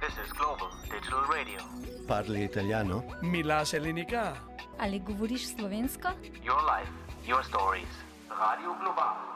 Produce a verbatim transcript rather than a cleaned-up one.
This is Global Digital Radio. Parli italiano? Mi lascia l'unica. Ali govoriš slovensko? Your life, your stories. Radio Global.